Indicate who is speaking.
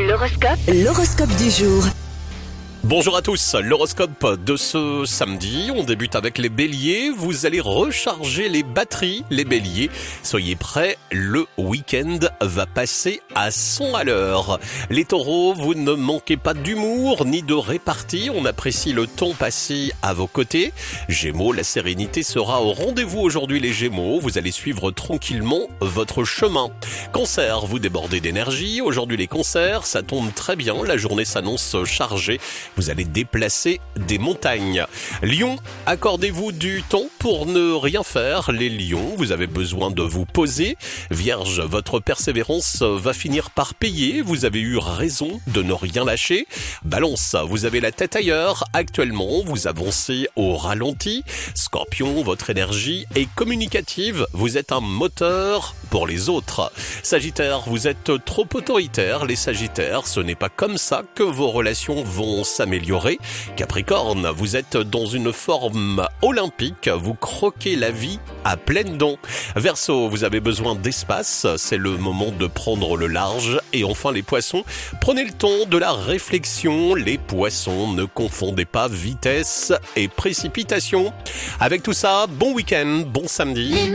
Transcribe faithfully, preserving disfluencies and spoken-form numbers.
Speaker 1: L'horoscope.
Speaker 2: L'horoscope du jour.
Speaker 3: Bonjour à tous, l'horoscope de ce samedi, on débute avec les béliers, vous allez recharger les batteries, les béliers, soyez prêts, le week-end va passer à cent à l'heure. Les taureaux, vous ne manquez pas d'humour ni de répartie, on apprécie le temps passé à vos côtés. Gémeaux, la sérénité sera au rendez-vous aujourd'hui les gémeaux, vous allez suivre tranquillement votre chemin. Cancer, vous débordez d'énergie, aujourd'hui les cancers, ça tombe très bien, la journée s'annonce chargée. Vous allez déplacer des montagnes. Lion, accordez-vous du temps pour ne rien faire. Les lions, vous avez besoin de vous poser. Vierge, votre persévérance va finir par payer. Vous avez eu raison de ne rien lâcher. Balance, vous avez la tête ailleurs. Actuellement, vous avancez au ralenti. Scorpion, votre énergie est communicative. Vous êtes un moteur pour les autres. Sagittaire, vous êtes trop autoritaire. Les sagittaires, ce n'est pas comme ça que vos relations vont s'améliorer. Capricorne, vous êtes dans une forme olympique, vous croquez la vie à pleines dents. Verseau, vous avez besoin d'espace, c'est le moment de prendre le large. Et enfin les poissons, prenez le temps de la réflexion. Les poissons, ne confondez pas vitesse et précipitation. Avec tout ça, bon week-end, bon samedi.